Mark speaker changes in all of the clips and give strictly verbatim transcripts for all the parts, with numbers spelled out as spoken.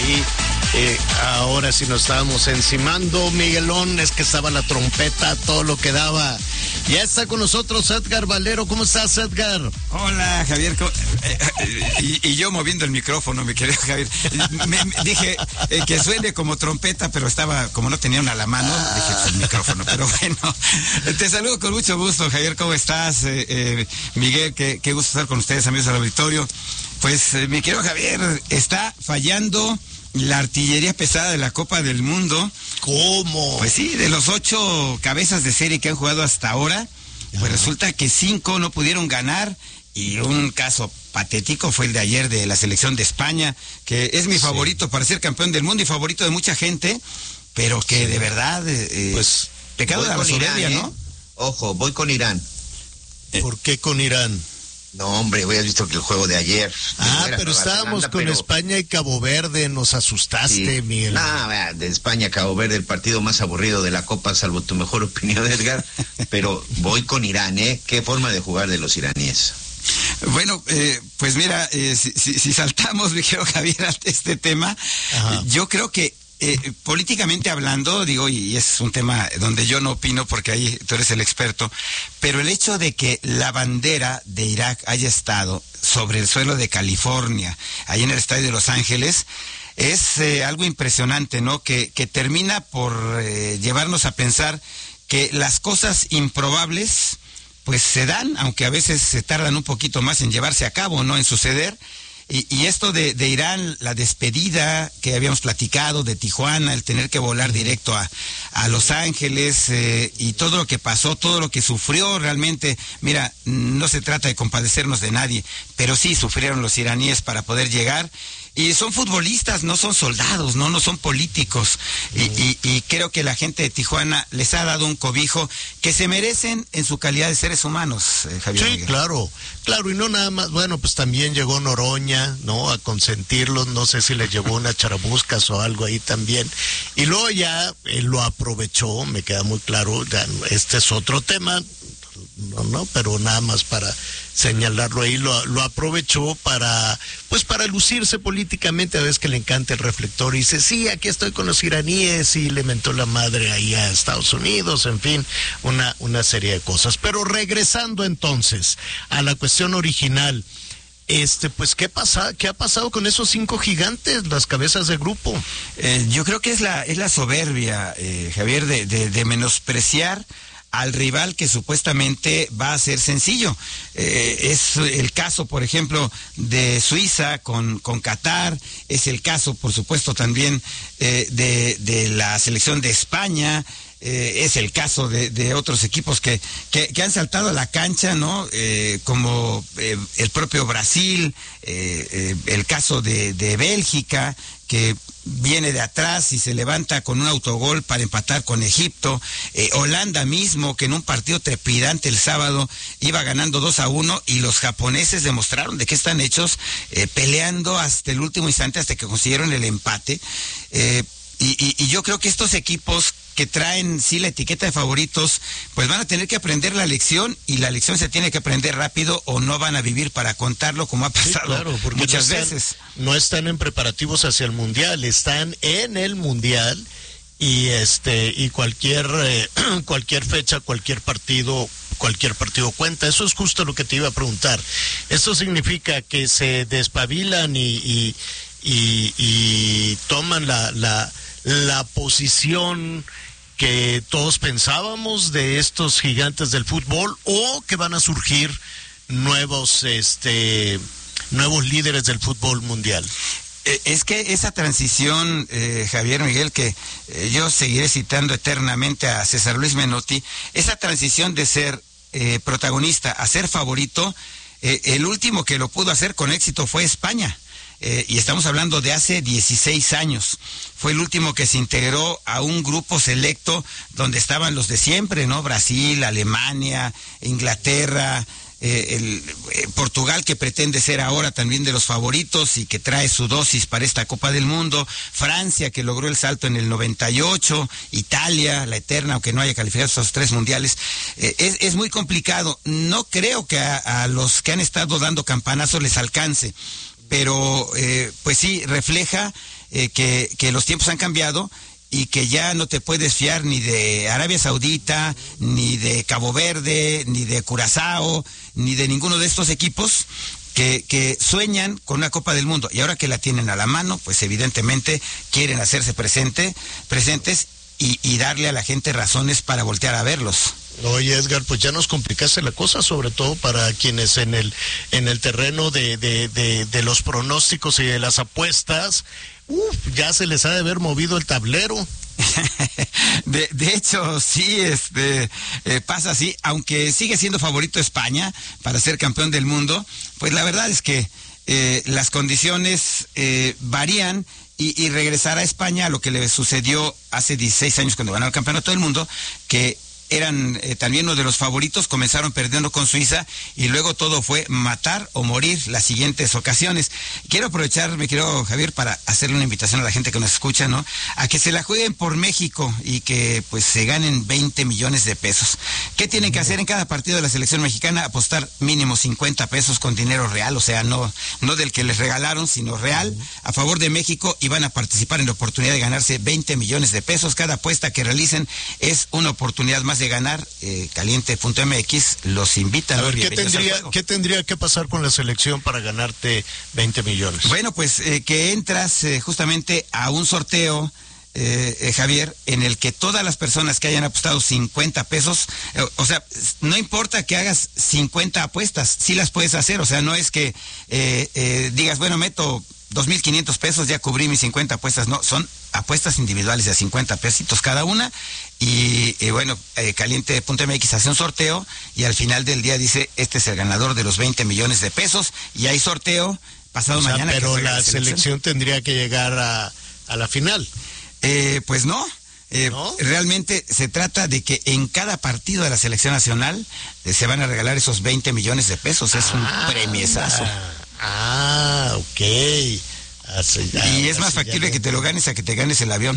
Speaker 1: ahí. Eh, ahora sí nos estábamos encimando, Miguelón, es que estaba la trompeta, todo lo que daba. Ya está con nosotros Edgar Valero. ¿Cómo estás, Edgar?
Speaker 2: Hola, Javier. Eh, eh, y, y yo moviendo el micrófono, mi querido Javier. Me, me dije eh, que suene como trompeta, pero estaba, como no tenía una a la mano, dije pues, el micrófono. Pero bueno, te saludo con mucho gusto, Javier. ¿Cómo estás? Eh, eh, Miguel, qué, qué gusto estar con ustedes, amigos del auditorio. Pues, eh, mi querido Javier, está fallando la artillería pesada de la Copa del Mundo.
Speaker 1: ¿Cómo?
Speaker 2: Pues sí, de los ocho cabezas de serie que han jugado hasta ahora, pues Ajá. resulta que cinco no pudieron ganar, y un caso patético fue el de ayer de la selección de España, que es mi sí. favorito para ser campeón del mundo y favorito de mucha gente, pero que sí. de verdad, eh, pues, pecado de la soberbia, ¿no? ¿eh?
Speaker 3: Ojo, voy con Irán.
Speaker 1: ¿Por qué con Irán?
Speaker 3: No, hombre, hubieras visto que el juego de ayer.
Speaker 1: Ah, pero Nueva estábamos Zelanda, con pero... España y Cabo Verde, nos asustaste,
Speaker 3: sí.
Speaker 1: Miguel.
Speaker 3: No, de España, Cabo Verde, el partido más aburrido de la Copa, salvo tu mejor opinión, Edgar. Pero voy con Irán, ¿eh? Qué forma de jugar de los iraníes.
Speaker 2: Bueno, eh, pues mira, eh, si, si, si saltamos, mi querido Javier, a este tema, Ajá. yo creo que Eh, políticamente hablando, digo, y es un tema donde yo no opino porque ahí tú eres el experto, pero el hecho de que la bandera de Irak haya estado sobre el suelo de California, ahí en el estadio de Los Ángeles, es eh, algo impresionante, ¿no? Que, que termina por eh, llevarnos a pensar que las cosas improbables, pues se dan, aunque a veces se tardan un poquito más en llevarse a cabo, ¿no? En suceder. Y, y esto de, de Irán, la despedida que habíamos platicado de Tijuana, el tener que volar directo a, a Los Ángeles, eh, y todo lo que pasó, todo lo que sufrió realmente, mira, no se trata de compadecernos de nadie, pero sí sufrieron los iraníes para poder llegar. Y son futbolistas, no son soldados, no, no son políticos. Y, y, y creo que la gente de Tijuana les ha dado un cobijo que se merecen en su calidad de seres humanos, eh, Javier.
Speaker 1: Sí,
Speaker 2: Miguel.
Speaker 1: claro, claro, y no nada más, bueno, pues también llegó Noroña, ¿no? A consentirlos, no sé si les llevó unas charabuscas o algo ahí también. Y luego ya él lo aprovechó, me queda muy claro, ya, este es otro tema, no, no, pero nada más para señalarlo ahí, lo, lo aprovechó para, pues para lucirse políticamente, a veces que le encanta el reflector y dice, sí, aquí estoy con los iraníes, y le mentó la madre ahí a Estados Unidos, en fin, una, una serie de cosas. Pero regresando entonces a la cuestión original, este, pues, ¿qué pasa? ¿Qué ha pasado con esos cinco gigantes, las cabezas de grupo?
Speaker 2: Eh, yo creo que es la, es la soberbia, eh, Javier, de, de, de menospreciar al rival que supuestamente va a ser sencillo. Eh, es el caso, por ejemplo, de Suiza con, con Qatar, es el caso, por supuesto, también eh, de, de la selección de España, eh, es el caso de, de otros equipos que, que, que han saltado a la cancha, ¿no? Eh, como eh, el propio Brasil, eh, eh, el caso de, de Bélgica, que viene de atrás y se levanta con un autogol para empatar con Egipto. eh, Holanda mismo, que en un partido trepidante el sábado iba ganando dos a uno, y los japoneses demostraron de qué están hechos, eh, peleando hasta el último instante, hasta que consiguieron el empate. Eh, y, y, y yo creo que estos equipos que traen sí la etiqueta de favoritos, pues van a tener que aprender la lección, y la lección se tiene que aprender rápido o no van a vivir para contarlo, como ha pasado sí, claro, muchas
Speaker 1: no están,
Speaker 2: veces.
Speaker 1: No están en preparativos hacia el Mundial, están en el Mundial, y este y cualquier eh, cualquier fecha, cualquier partido, cualquier partido cuenta. Eso es justo lo que te iba a preguntar. Esto significa que se despabilan y y, y, y toman la la la posición que todos pensábamos de estos gigantes del fútbol, o que van a surgir nuevos este nuevos líderes del fútbol mundial.
Speaker 2: Es que esa transición, eh, Javier Miguel, que eh, yo seguiré citando eternamente a César Luis Menotti, esa transición de ser eh, protagonista a ser favorito, eh, el último que lo pudo hacer con éxito fue España. Eh, y estamos hablando de hace dieciséis años. Fue el último que se integró a un grupo selecto donde estaban los de siempre, ¿no? Brasil, Alemania, Inglaterra, eh, el, eh, Portugal, que pretende ser ahora también de los favoritos y que trae su dosis para esta Copa del Mundo, Francia, que logró el salto en el noventa y ocho, Italia, la eterna, aunque no haya calificado estos tres mundiales. Eh, es, es muy complicado. No creo que a, a los que han estado dando campanazos les alcance, pero eh, pues sí, refleja eh, que, que los tiempos han cambiado y que ya no te puedes fiar ni de Arabia Saudita, ni de Cabo Verde, ni de Curazao, ni de ninguno de estos equipos que, que sueñan con una Copa del Mundo. Y ahora que la tienen a la mano, pues evidentemente quieren hacerse presente, presentes y, y darle a la gente razones para voltear a verlos.
Speaker 1: Oye, Edgar, pues ya nos complicaste la cosa, sobre todo para quienes en el en el terreno de, de, de, de los pronósticos y de las apuestas, uf, ya se les ha de haber movido el tablero.
Speaker 2: De, de hecho, sí, este eh, pasa así, aunque sigue siendo favorito España para ser campeón del mundo, pues la verdad es que eh, las condiciones eh, varían. Y, y regresar a España a lo que le sucedió hace dieciséis años cuando ganó el campeonato del mundo, que eran eh, también uno de los favoritos, comenzaron perdiendo con Suiza y luego todo fue matar o morir las siguientes ocasiones. Quiero aprovechar, mi querido Javier, para hacerle una invitación a la gente que nos escucha, ¿no? A que se la jueguen por México y que pues se ganen veinte millones de pesos. ¿Qué tienen que hacer en cada partido de la selección mexicana? Apostar mínimo cincuenta pesos con dinero real, o sea, no, no del que les regalaron, sino real, a favor de México, y van a participar en la oportunidad de ganarse veinte millones de pesos. Cada apuesta que realicen es una oportunidad más de ganar. eh, Caliente punto M X los invita.
Speaker 1: A ver, ¿qué tendría, ¿qué tendría que pasar con la selección para ganarte veinte millones?
Speaker 2: Bueno, pues eh, que entras eh, justamente a un sorteo, eh, eh, Javier, en el que todas las personas que hayan apostado cincuenta pesos, eh, o sea, no importa que hagas cincuenta apuestas, sí las puedes hacer, o sea, no es que eh, eh, digas, bueno, meto dos mil quinientos pesos, ya cubrí mis cincuenta apuestas, no, son apuestas individuales de cincuenta pesitos cada una, y eh, bueno, eh, Caliente punto M X hace un sorteo y al final del día dice, este es el ganador de los veinte millones de pesos, y hay sorteo pasado
Speaker 1: o sea,
Speaker 2: mañana.
Speaker 1: Pero la, la selección. selección tendría que llegar a, a la final.
Speaker 2: Eh, pues no. Eh,
Speaker 1: ¿No?
Speaker 2: Realmente se trata de que en cada partido de la selección nacional eh, se van a regalar esos veinte millones de pesos, es
Speaker 1: ah,
Speaker 2: un premiesazo.
Speaker 1: Ah, ok. Así, ya,
Speaker 2: y es más factible que te lo ganes a que te ganes el avión.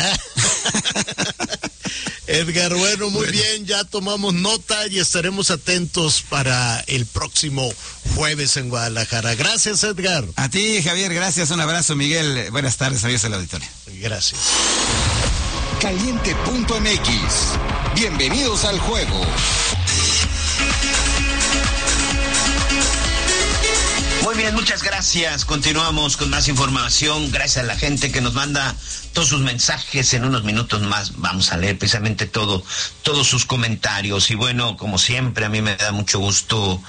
Speaker 1: Edgar, bueno, muy bueno. bien, ya tomamos nota y estaremos atentos para el próximo jueves en Guadalajara. Gracias, Edgar.
Speaker 2: A ti, Javier, gracias, un abrazo, Miguel. Buenas tardes, adiós al auditorio.
Speaker 1: Gracias.
Speaker 4: Caliente punto M X. Bienvenidos al juego.
Speaker 3: Muy bien, muchas gracias. Continuamos con más información. Gracias a la gente que nos manda todos sus mensajes. En unos minutos más vamos a leer precisamente todo, todos sus comentarios. Y bueno, como siempre, a mí me da mucho gusto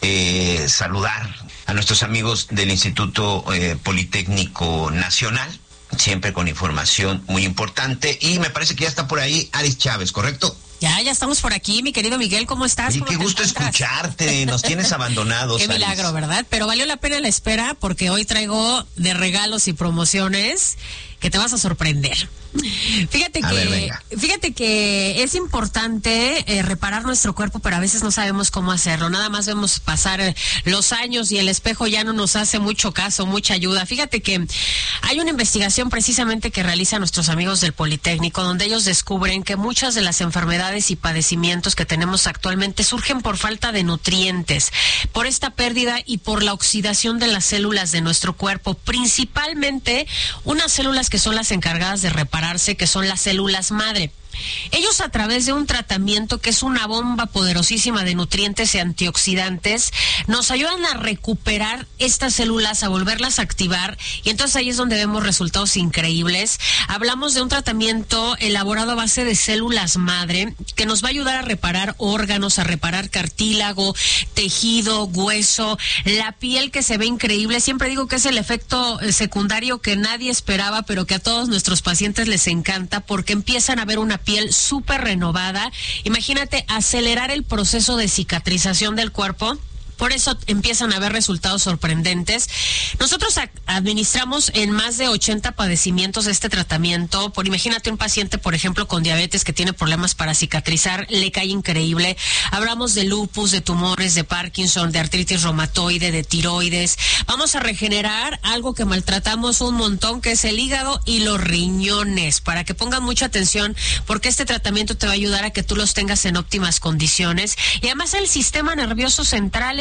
Speaker 3: eh, saludar a nuestros amigos del Instituto eh, Politécnico Nacional, siempre con información muy importante. Y me parece que ya está por ahí Aris Chávez, ¿correcto?
Speaker 5: Ya, ya estamos por aquí, mi querido Miguel, ¿cómo estás?
Speaker 3: Y
Speaker 5: ¿Cómo
Speaker 3: qué gusto encuentras? Escucharte, nos tienes abandonados.
Speaker 5: Qué milagro, Alice. ¿Verdad? Pero valió la pena la espera porque hoy traigo de regalos y promociones que te vas a sorprender. Fíjate
Speaker 3: a
Speaker 5: que
Speaker 3: ver,
Speaker 5: fíjate que es importante eh, reparar nuestro cuerpo, pero a veces no sabemos cómo hacerlo. Nada más vemos pasar eh, los años y el espejo ya no nos hace mucho caso, mucha ayuda. Fíjate que hay una investigación precisamente que realizan nuestros amigos del Politécnico, donde ellos descubren que muchas de las enfermedades y padecimientos que tenemos actualmente surgen por falta de nutrientes, por esta pérdida y por la oxidación de las células de nuestro cuerpo, principalmente unas células que son las encargadas de repararse, que son las células madre. Ellos, a través de un tratamiento que es una bomba poderosísima de nutrientes y antioxidantes, nos ayudan a recuperar estas células, a volverlas a activar, y entonces ahí es donde vemos resultados increíbles. Hablamos de un tratamiento elaborado a base de células madre que nos va a ayudar a reparar órganos, a reparar cartílago, tejido, hueso, la piel, que se ve increíble. Siempre digo que es el efecto secundario que nadie esperaba, pero que a todos nuestros pacientes les encanta, porque empiezan a ver una piel súper renovada. Imagínate acelerar el proceso de cicatrización del cuerpo. Por eso empiezan a haber resultados sorprendentes. Nosotros administramos en más de ochenta padecimientos este tratamiento. Por imagínate un paciente, por ejemplo, con diabetes que tiene problemas para cicatrizar, le cae increíble. Hablamos de lupus, de tumores, de Parkinson, de artritis reumatoide, de tiroides. Vamos a regenerar algo que maltratamos un montón, que es el hígado y los riñones, para que pongan mucha atención, porque este tratamiento te va a ayudar a que tú los tengas en óptimas condiciones. Y además el sistema nervioso central es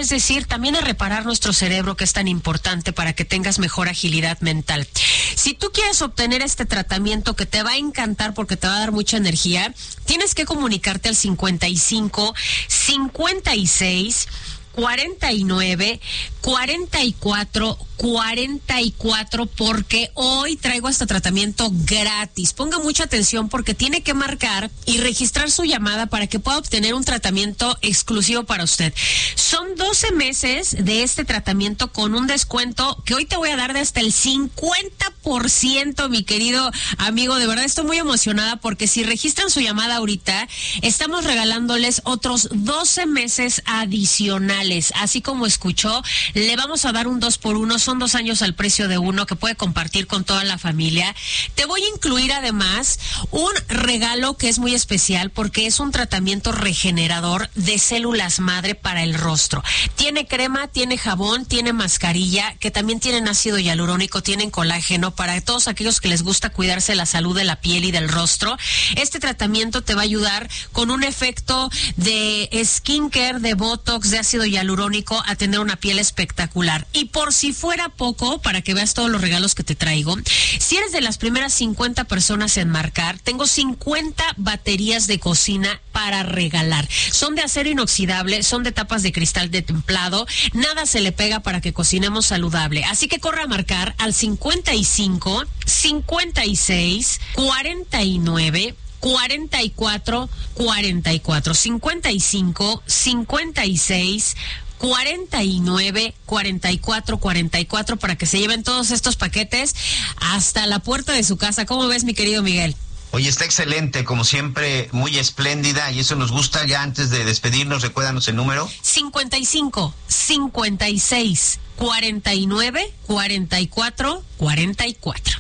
Speaker 5: es decir, también a reparar nuestro cerebro, que es tan importante para que tengas mejor agilidad mental. Si tú quieres obtener este tratamiento que te va a encantar porque te va a dar mucha energía, tienes que comunicarte al cincuenta y cinco, cincuenta y seis, cuarenta y nueve, cuarenta y cuatro, cuarenta y cuatro, porque hoy traigo este tratamiento gratis. Ponga mucha atención porque tiene que marcar y registrar su llamada para que pueda obtener un tratamiento exclusivo para usted. Son doce meses de este tratamiento con un descuento que hoy te voy a dar de hasta el cincuenta por ciento, mi querido amigo. De verdad estoy muy emocionada porque si registran su llamada ahorita, estamos regalándoles otros doce meses adicionales. Así como escuchó, le vamos a dar un dos por uno. Son dos años al precio de uno que puede compartir con toda la familia. Te voy a incluir además un regalo que es muy especial porque es un tratamiento regenerador de células madre para el rostro. Tiene crema, tiene jabón, tiene mascarilla, que también tienen ácido hialurónico, tienen colágeno para todos aquellos que les gusta cuidarse la salud de la piel y del rostro. Este tratamiento te va a ayudar con un efecto de skincare, de botox, de ácido hialurónico a tener una piel espectacular. Y por si fuera poco, para que veas todos los regalos que te traigo, si eres de las primeras cincuenta personas en marcar, tengo cincuenta baterías de cocina para regalar. Son de acero inoxidable, son de tapas de cristal de templado, nada se le pega para que cocinemos saludable. Así que corre a marcar al cincuenta y cinco, cincuenta y seis, cuarenta y nueve, cuarenta y cuatro, cuarenta y cuatro, cincuenta y cinco, cincuenta y seis, cuarenta y nueve, cuarenta y cuatro, cuarenta y cuatro, para que se lleven todos estos paquetes hasta la puerta de su casa. ¿Cómo ves, mi querido Miguel?
Speaker 3: Oye, está excelente, como siempre, muy espléndida, y eso nos gusta. Ya antes de despedirnos, recuérdanos el número.
Speaker 5: cincuenta y cinco, cincuenta y seis, cuarenta y nueve, cuarenta y cuatro, cuarenta y cuatro.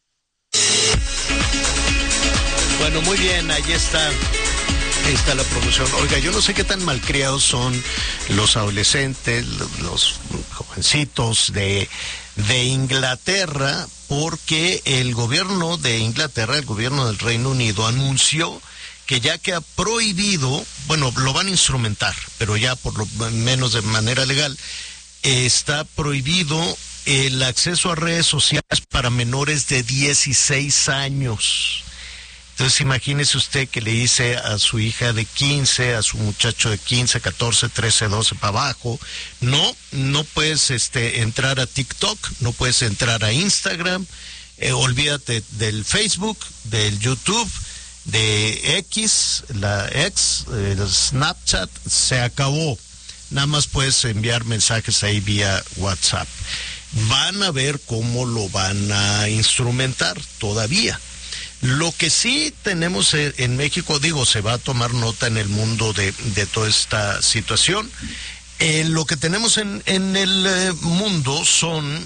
Speaker 1: Bueno, muy bien, ahí está. Ahí está la promoción. Oiga, yo no sé qué tan malcriados son los adolescentes, los jovencitos de, de Inglaterra, porque el gobierno de Inglaterra, el gobierno del Reino Unido, anunció que ya que ha prohibido, bueno, lo van a instrumentar, pero ya por lo menos de manera legal, está prohibido el acceso a redes sociales para menores de dieciséis años. Entonces imagínese usted que le dice a su hija de quince, a su muchacho de quince, catorce, trece, doce para abajo, no, no puedes este, entrar a TikTok, no puedes entrar a Instagram, eh, olvídate del Facebook, del YouTube, de X, la X, el Snapchat, se acabó. Nada más puedes enviar mensajes ahí vía WhatsApp. Van a ver cómo lo van a instrumentar todavía. Lo que sí tenemos en México, digo, se va a tomar nota en el mundo de, de toda esta situación. Eh, lo que tenemos en, en el eh, mundo son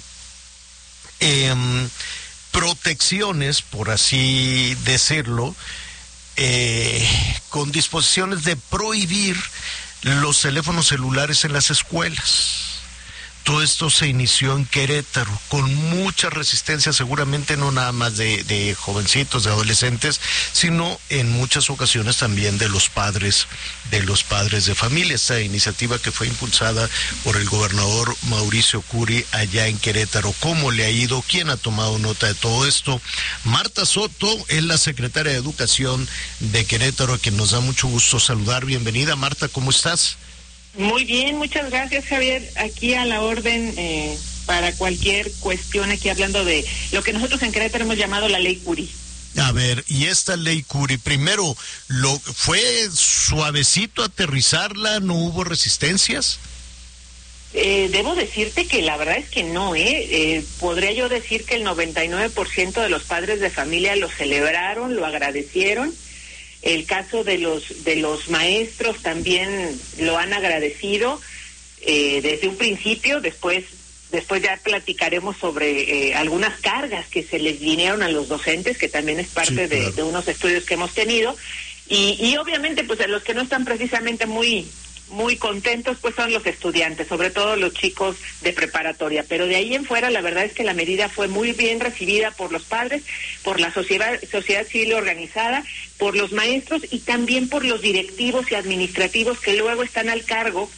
Speaker 1: eh, protecciones, por así decirlo, eh, con disposiciones de prohibir los teléfonos celulares en las escuelas. Todo esto se inició en Querétaro, con mucha resistencia, seguramente no nada más de, de jovencitos, de adolescentes, sino en muchas ocasiones también de los padres, de los padres de familia. Esta iniciativa que fue impulsada por el gobernador Mauricio Curi allá en Querétaro. ¿Cómo le ha ido? ¿Quién ha tomado nota de todo esto? Marta Soto es la secretaria de Educación de Querétaro, a quien nos da mucho gusto saludar. Bienvenida, Marta, ¿cómo estás?
Speaker 6: Muy bien, muchas gracias, Javier. Aquí a la orden eh, para cualquier cuestión, aquí hablando de lo que nosotros en Querétaro hemos llamado la ley Curi.
Speaker 1: A ver, y esta ley Curi, primero, ¿lo fue suavecito aterrizarla? ¿No hubo resistencias?
Speaker 6: Eh, debo decirte que la verdad es que no, ¿eh? eh podría yo decir que el noventa y nueve por ciento de los padres de familia lo celebraron, lo agradecieron. El caso de los de los maestros también lo han agradecido eh, desde un principio. Después después ya platicaremos sobre eh, algunas cargas que se les vinieron a los docentes, que también es parte sí, claro. de, de unos estudios que hemos tenido. Y, y obviamente, pues a los que no están precisamente muy muy contentos, pues son los estudiantes, sobre todo los chicos de preparatoria. Pero de ahí en fuera, la verdad es que la medida fue muy bien recibida por los padres, por la sociedad, sociedad civil organizada, por los maestros y también por los directivos y administrativos que luego están al cargo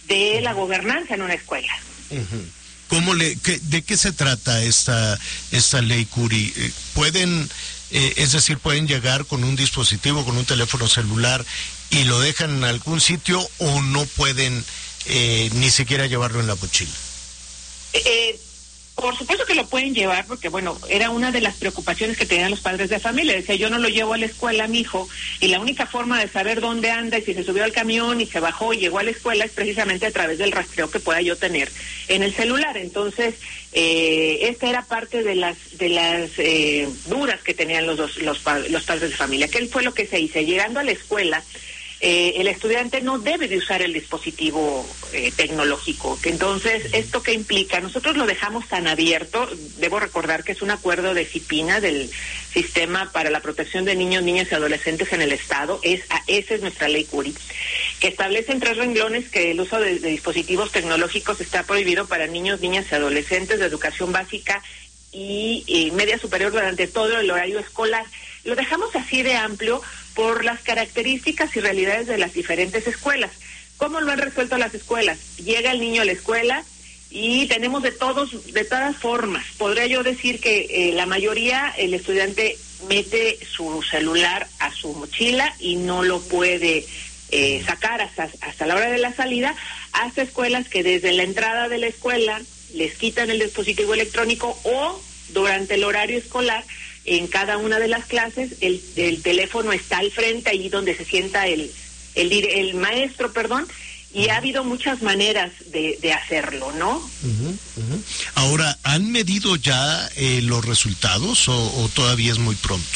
Speaker 6: de la gobernanza en una escuela.
Speaker 1: Uh-huh. ¿Cómo le, qué, ¿De qué se trata esta, esta ley Curi? ¿Pueden, eh, es decir, pueden llegar con un dispositivo, con un teléfono celular y lo dejan en algún sitio, o no pueden eh, ni siquiera llevarlo en la mochila?
Speaker 6: Eh, por supuesto que lo pueden llevar, porque bueno, era una de las preocupaciones que tenían los padres de familia. Decía, yo no lo llevo a la escuela, mi hijo, y la única forma de saber dónde anda y si se subió al camión y se bajó y llegó a la escuela es precisamente a través del rastreo que pueda yo tener en el celular. Entonces, eh, esta era parte de las de las eh, dudas que tenían los dos, los, los padres de familia. ¿Qué fue lo que se hizo? Llegando a la escuela, Eh, el estudiante no debe de usar el dispositivo eh, tecnológico. Entonces, ¿esto qué implica? Nosotros lo dejamos tan abierto. Debo recordar que es un acuerdo de CIPINA, del Sistema para la Protección de Niños, Niñas y Adolescentes en el Estado. Es, esa es nuestra ley Curi, que establece en tres renglones que el uso de, de dispositivos tecnológicos está prohibido para niños, niñas y adolescentes de educación básica y, y media superior durante todo el horario escolar. Lo dejamos así de amplio por las características y realidades de las diferentes escuelas. ¿Cómo lo han resuelto las escuelas? Llega el niño a la escuela y tenemos de todos, de todas formas. Podría yo decir que eh, la mayoría, el estudiante mete su celular a su mochila y no lo puede eh, sacar hasta, hasta la hora de la salida, hasta escuelas que desde la entrada de la escuela les quitan el dispositivo electrónico, o durante el horario escolar, en cada una de las clases, el, el teléfono está al frente, ahí donde se sienta el, el, el maestro, perdón, y ha habido muchas maneras de, de hacerlo, ¿no?
Speaker 1: Uh-huh, uh-huh. Ahora, ¿han medido ya eh, los resultados o, o todavía es muy pronto?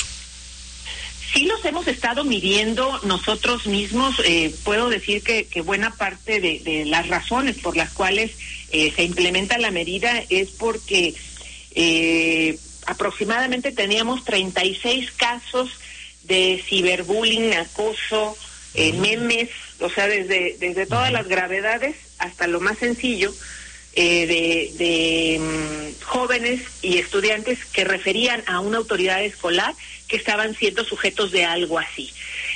Speaker 6: Sí los hemos estado midiendo nosotros mismos. Eh, puedo decir que, que buena parte de, de las razones por las cuales eh, se implementa la medida es porque eh, aproximadamente teníamos treinta y seis casos de ciberbullying, acoso, eh, memes, o sea, desde, desde todas las gravedades hasta lo más sencillo, eh, de, de um, jóvenes y estudiantes que referían a una autoridad escolar que estaban siendo sujetos de algo así.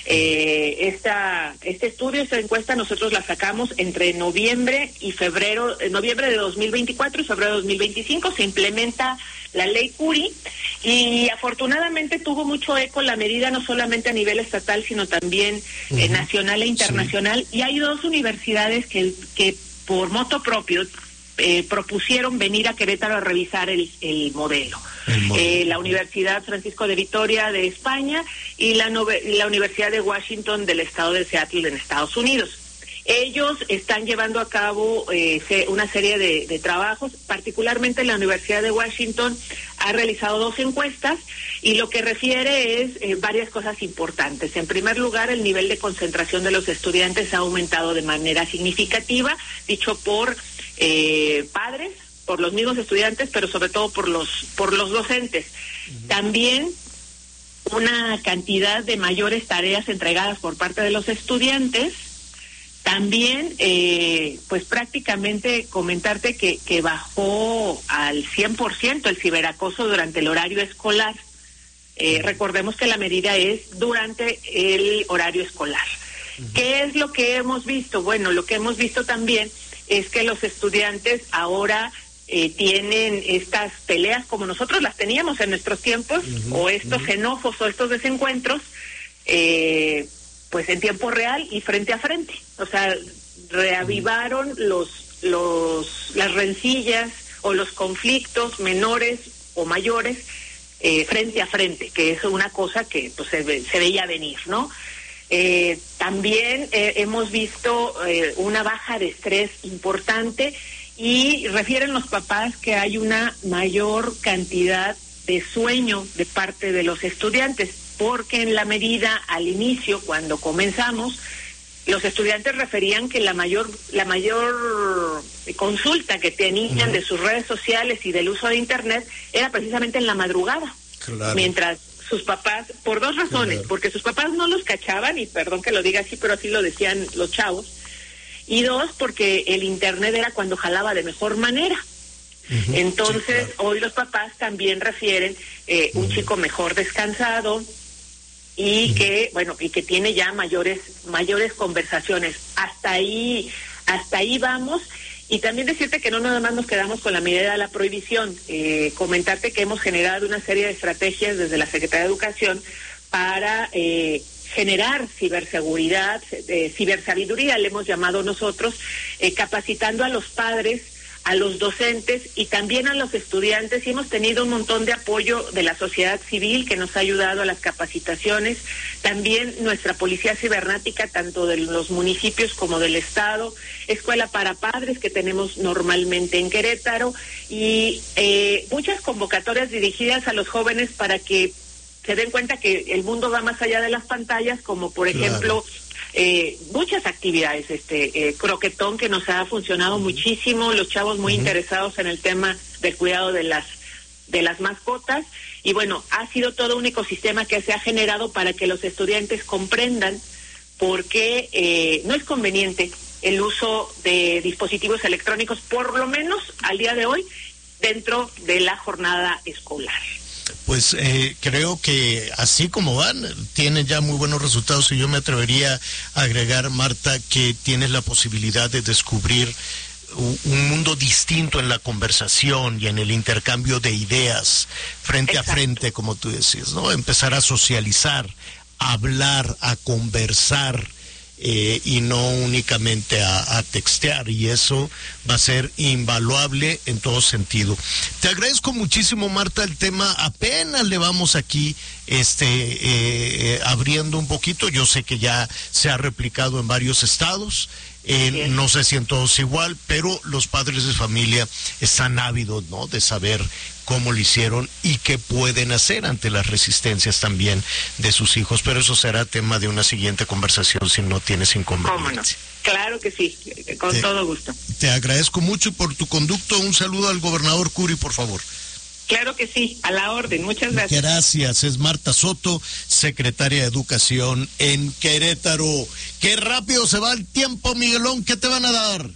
Speaker 6: Eh, esta, este estudio, esta encuesta, nosotros la sacamos entre noviembre y febrero, noviembre de dos mil veinticuatro y febrero de dos mil veinticinco, se implementa la ley Curi, y afortunadamente tuvo mucho eco la medida, no solamente a nivel estatal, sino también uh-huh. eh, nacional e internacional, sí. Y hay dos universidades que, que por moto propio eh, propusieron venir a Querétaro a revisar el, el modelo. El modelo. Eh, la Universidad Francisco de Vitoria de España y la, Nove- la Universidad de Washington del estado de Seattle en Estados Unidos. Ellos están llevando a cabo eh, una serie de, de trabajos, particularmente la Universidad de Washington ha realizado dos encuestas y lo que refiere es eh, varias cosas importantes. En primer lugar, el nivel de concentración de los estudiantes ha aumentado de manera significativa, dicho por eh, padres, por los mismos estudiantes, pero sobre todo por los, por los docentes. Uh-huh. También una cantidad de mayores tareas entregadas por parte de los estudiantes. También, eh, pues prácticamente comentarte que, que bajó al cien por ciento el ciberacoso durante el horario escolar. Eh, recordemos que la medida es durante el horario escolar. Uh-huh. ¿Qué es lo que hemos visto? Bueno, lo que hemos visto también es que los estudiantes ahora eh, tienen estas peleas como nosotros las teníamos en nuestros tiempos, uh-huh. o estos uh-huh. enojos o estos desencuentros, eh, pues en tiempo real y frente a frente. O sea, reavivaron los, los, las rencillas o los conflictos menores o mayores eh, frente a frente, que es una cosa que pues se, ve, se veía venir, ¿no? Eh, también eh, hemos visto eh, una baja de estrés importante y refieren los papás que hay una mayor cantidad de sueño de parte de los estudiantes, porque en la medida al inicio, cuando comenzamos, los estudiantes referían que la mayor la mayor consulta que tenían uh-huh. de sus redes sociales y del uso de internet era precisamente en la madrugada, claro. Mientras sus papás, por dos razones, claro. Porque sus papás no los cachaban, y perdón que lo diga así, pero así lo decían los chavos, y dos, porque el internet era cuando jalaba de mejor manera. Uh-huh. Entonces, sí, claro. Hoy los papás también refieren eh, uh-huh. un chico mejor descansado, y uh-huh. que, bueno, y que tiene ya mayores mayores conversaciones. Hasta ahí hasta ahí vamos. Y también decirte que no nada más nos quedamos con la medida de la prohibición, eh, comentarte que hemos generado una serie de estrategias desde la Secretaría de Educación para eh, generar ciberseguridad, eh, cibersabiduría le hemos llamado nosotros, eh, capacitando a los padres, a los docentes y también a los estudiantes, y hemos tenido un montón de apoyo de la sociedad civil que nos ha ayudado a las capacitaciones, también nuestra policía cibernética, tanto de los municipios como del estado, escuela para padres que tenemos normalmente en Querétaro, y eh, muchas convocatorias dirigidas a los jóvenes para que se den cuenta que el mundo va más allá de las pantallas, como por claro. ejemplo... Eh, muchas actividades, este eh, croquetón que nos ha funcionado uh-huh. muchísimo, los chavos muy uh-huh. interesados en el tema del cuidado de las de las mascotas, y bueno, ha sido todo un ecosistema que se ha generado para que los estudiantes comprendan por qué eh, no es conveniente el uso de dispositivos electrónicos, por lo menos al día de hoy, dentro de la jornada escolar.
Speaker 1: Pues eh, creo que así como van, tienen ya muy buenos resultados, y yo me atrevería a agregar, Marta, que tienes la posibilidad de descubrir un mundo distinto en la conversación y en el intercambio de ideas frente Exacto. a frente, como tú decías, ¿no? Empezar a socializar, a hablar, a conversar. Eh, y no únicamente a, a textear, y eso va a ser invaluable en todo sentido. Te agradezco muchísimo, Marta, el tema apenas le vamos aquí este eh, abriendo un poquito. Yo sé que ya se ha replicado en varios estados, eh, no sé si en todos igual, pero los padres de familia están ávidos, ¿no?, de saber cómo lo hicieron y qué pueden hacer ante las resistencias también de sus hijos. Pero eso será tema de una siguiente conversación si no tienes inconveniente.
Speaker 6: ¿Cómo no? Claro que sí, con te, todo gusto.
Speaker 1: Te agradezco mucho por tu conducto. Un saludo al gobernador Curi, por favor.
Speaker 6: Claro que sí, a la orden. Muchas gracias.
Speaker 1: Gracias. Es Marta Soto, secretaria de Educación en Querétaro. Qué rápido se va el tiempo, Miguelón. ¿Qué te van a dar?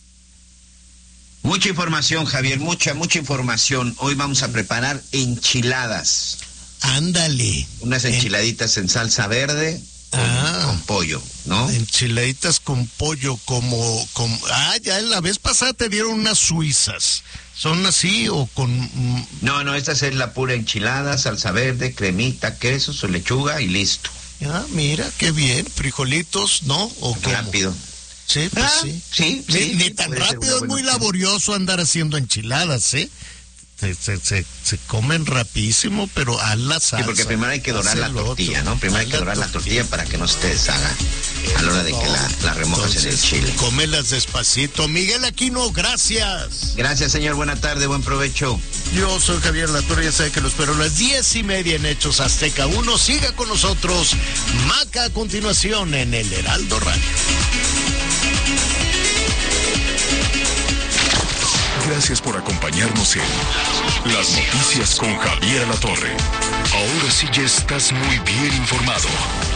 Speaker 3: Mucha información, Javier, mucha, mucha información. Hoy vamos a preparar enchiladas.
Speaker 1: Ándale.
Speaker 3: Unas enchiladitas en, en salsa verde con, ah, con pollo, ¿no?
Speaker 1: Enchiladitas con pollo, como, como... Ah, ya en la vez pasada te dieron unas suizas. ¿Son así o con...?
Speaker 3: No, no, esta es la pura enchilada, salsa verde, cremita, queso, su lechuga y listo.
Speaker 1: Ah, mira, qué bien. Frijolitos, ¿no? ¿O cómo?
Speaker 3: Rápido.
Speaker 1: Sí, pues ah, sí.
Speaker 3: Sí,
Speaker 1: ni,
Speaker 3: sí,
Speaker 1: ni
Speaker 3: sí,
Speaker 1: tan rápido, es muy
Speaker 3: opción.
Speaker 1: laborioso andar haciendo enchiladas, ¿eh? Se, se, se, se comen rapidísimo, pero a la salsa.
Speaker 3: Sí, porque primero hay que dorar la tortilla, otro. ¿no? Primero hay que dorar la tortilla. la tortilla para que no se te deshaga a la hora de no, que la, la remojas en el chile.
Speaker 1: Cómelas despacito. Miguel Aquino, gracias.
Speaker 3: Gracias, señor. Buena tarde, buen provecho.
Speaker 1: Yo soy Javier Latorre, ya sabe que lo espero a las diez y media en Hechos Azteca uno. Siga con nosotros. Maca a continuación en el Heraldo Radio.
Speaker 7: Gracias por acompañarnos en Las Noticias con Javier Alatorre. Ahora sí ya estás muy bien informado.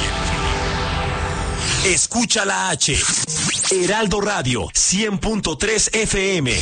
Speaker 8: Escucha la H. Heraldo Radio, cien punto tres F M.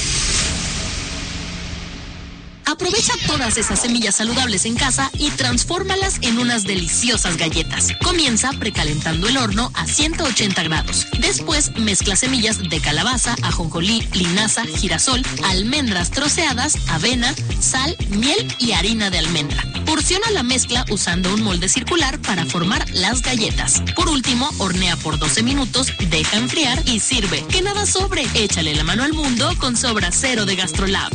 Speaker 9: Aprovecha todas esas semillas saludables en casa y transfórmalas en unas deliciosas galletas. Comienza precalentando el horno a ciento ochenta grados. Después mezcla semillas de calabaza, ajonjolí, linaza, girasol, almendras troceadas, avena, sal, miel y harina de almendra. Porciona la mezcla usando un molde circular para formar las galletas. Por último, hornea por doce minutos, deja enfriar y sirve. Que nada sobre. Échale la mano al mundo con Sobra Cero de GastroLab.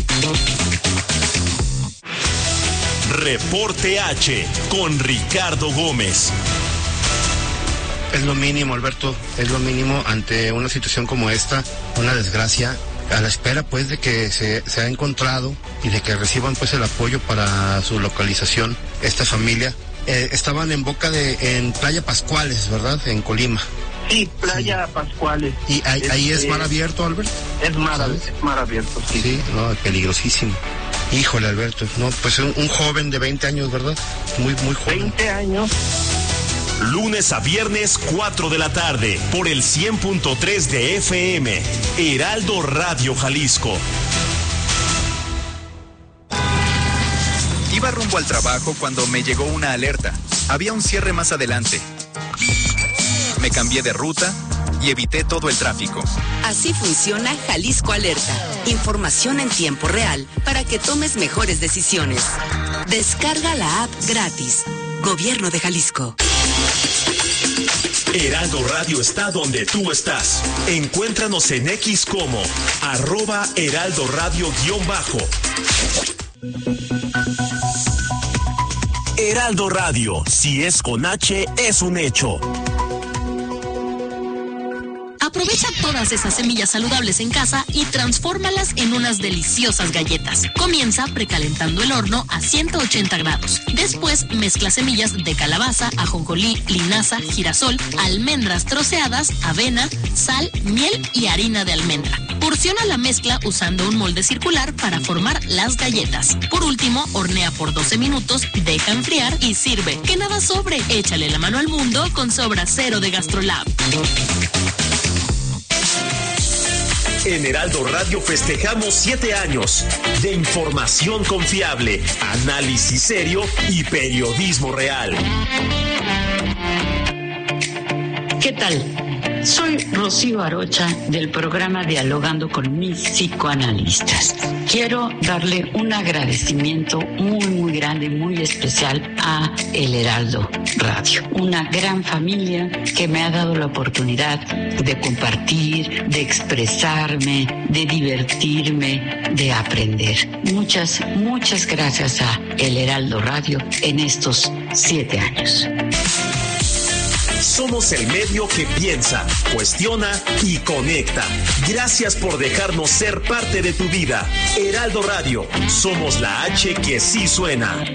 Speaker 8: Reporte H con Ricardo Gómez.
Speaker 10: Es lo mínimo, Alberto, es lo mínimo ante una situación como esta, una desgracia, a la espera pues de que se, se ha encontrado y de que reciban pues el apoyo para su localización. Esta familia eh, estaban en boca de, en Playa Pascuales, ¿verdad? En Colima.
Speaker 11: Sí, Playa sí. Pascuales.
Speaker 10: ¿Y ahí, es, ahí es mar abierto, Albert?
Speaker 11: Es mar, es mar abierto, sí.
Speaker 10: Sí, no, peligrosísimo. Híjole, Alberto, no, pues un, un joven de veinte años, ¿verdad? Muy, muy joven.
Speaker 11: veinte años.
Speaker 8: Lunes a viernes, cuatro de la tarde, por el cien punto tres de F M, Heraldo Radio Jalisco.
Speaker 12: Iba rumbo al trabajo cuando me llegó una alerta. Había un cierre más adelante. Me cambié de ruta y evité todo el tráfico.
Speaker 13: Así funciona Jalisco Alerta. Información en tiempo real para que tomes mejores decisiones. Descarga la app gratis. Gobierno de Jalisco.
Speaker 8: Heraldo Radio está donde tú estás. Encuéntranos en X como arroba Heraldo Radio guión bajo. Heraldo Radio, si es con H, es un hecho.
Speaker 9: Aprovecha todas esas semillas saludables en casa y transfórmalas en unas deliciosas galletas. Comienza precalentando el horno a ciento ochenta grados. Después mezcla semillas de calabaza, ajonjolí, linaza, girasol, almendras troceadas, avena, sal, miel y harina de almendra. Porciona la mezcla usando un molde circular para formar las galletas. Por último, hornea por doce minutos, deja enfriar y sirve. Que nada sobre. Échale la mano al mundo con Sobra Cero de GastroLab.
Speaker 8: En Heraldo Radio festejamos siete años de información confiable, análisis serio y periodismo real.
Speaker 14: ¿Qué tal? Soy Rocío Arocha del programa Dialogando con mis psicoanalistas. Quiero darle un agradecimiento muy, muy grande, muy especial a El Heraldo Radio. Una gran familia que me ha dado la oportunidad de compartir, de expresarme, de divertirme, de aprender. Muchas, muchas gracias a El Heraldo Radio en estos siete años.
Speaker 8: Somos el medio que piensa, cuestiona y conecta. Gracias por dejarnos ser parte de tu vida. Heraldo Radio, somos la H que sí suena.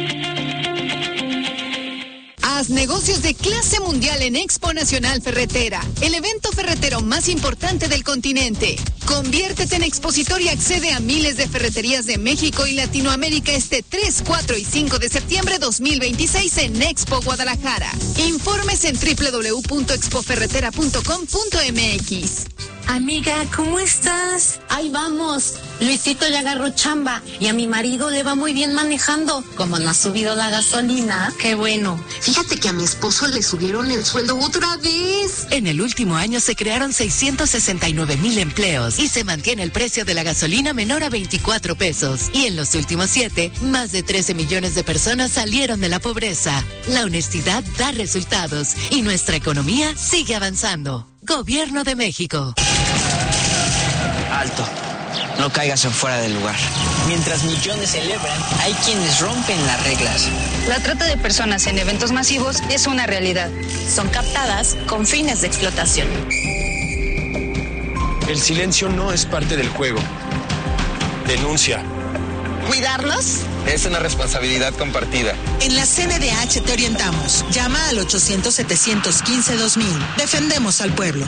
Speaker 15: Haz negocios de clase mundial en Expo Nacional Ferretera, el evento ferretero más importante del continente. Conviértete en expositor y accede a miles de ferreterías de México y Latinoamérica este tres, cuatro y cinco de septiembre dos mil veintiséis en Expo Guadalajara. Informes en doble u doble u doble u punto expo ferretera punto com punto m x.
Speaker 16: Amiga, ¿cómo estás? Ahí vamos. Luisito ya agarró chamba y a mi marido le va muy bien manejando. Como no ha subido la gasolina. Qué bueno. Fíjate que a mi esposo le subieron el sueldo otra vez.
Speaker 17: En el último año se crearon seiscientos sesenta y nueve mil empleos y se mantiene el precio de la gasolina menor a veinticuatro pesos. Y en los últimos siete, más de trece millones de personas salieron de la pobreza. La honestidad da resultados y nuestra economía sigue avanzando. Gobierno de México.
Speaker 18: Alto. No caigas en fuera del lugar. Mientras millones celebran, hay quienes rompen las reglas.
Speaker 19: La trata de personas en eventos masivos es una realidad.
Speaker 20: Son captadas con fines de explotación.
Speaker 21: El silencio no es parte del juego. Denuncia.
Speaker 20: ¿Cuidarlos?
Speaker 12: Es una responsabilidad compartida.
Speaker 22: En la C N D H te orientamos. Llama al ochocientos, setecientos quince, dos mil. Defendemos al pueblo.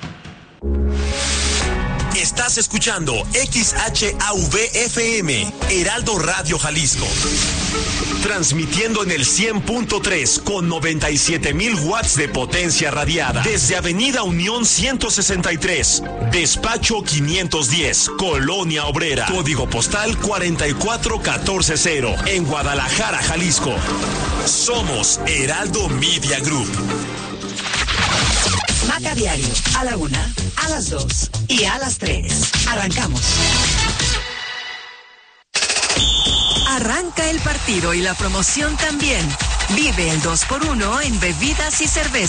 Speaker 8: Estás escuchando X H A V F M, Heraldo Radio Jalisco. Transmitiendo en el cien punto tres con noventa y siete mil watts de potencia radiada. Desde Avenida Unión ciento sesenta y tres, Despacho quinientos diez, Colonia Obrera. Código postal cuarenta y cuatro catorce cero, en Guadalajara, Jalisco. Somos Heraldo Media Group.
Speaker 23: Maca Diario, a la una, a las dos y a las tres. Arrancamos. Arranca el partido y la promoción también. Vive el dos por uno en bebidas y cerveza.